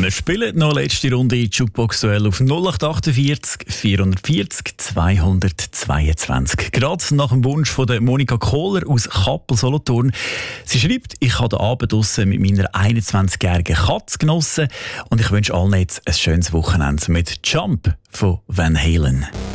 Wir spielen noch letzte Runde Jukebox-Duell auf 0848 440 222. Gerade nach dem Wunsch von der Monika Kohler aus Kappel-Solothurn. Sie schreibt, ich habe den Abend draussen mit meiner 21-jährigen Katze genossen und ich wünsche allen jetzt ein schönes Wochenende mit Jump von Van Halen.